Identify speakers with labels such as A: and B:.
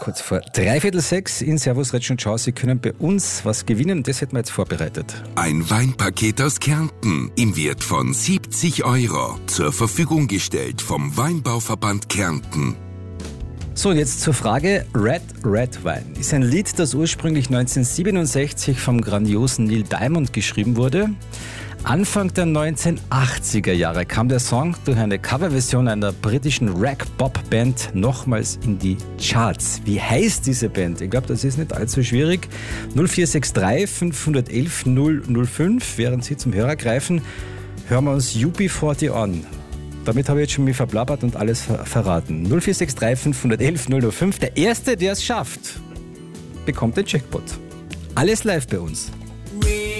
A: kurz vor 5:45 in Servus Retsch und Schau. Sie können bei uns was gewinnen, das hätten wir jetzt vorbereitet.
B: Ein Weinpaket aus Kärnten im Wert von 70 € zur Verfügung gestellt vom Weinbauverband Kärnten.
A: So, und jetzt zur Frage. Red Red Wine ist ein Lied, das ursprünglich 1967 vom grandiosen Neil Diamond geschrieben wurde. Anfang der 1980er Jahre kam der Song durch eine Coverversion einer britischen Rag-Bop-Band nochmals in die Charts. Wie heißt diese Band? Ich glaube, das ist nicht allzu schwierig. 0463 511 005. Während Sie zum Hörer greifen, hören wir uns UB40 an. Damit habe ich jetzt schon mich verblabbert und alles verraten. 0463 511 005. Der Erste, der es schafft, bekommt den Jackpot. Alles live bei uns.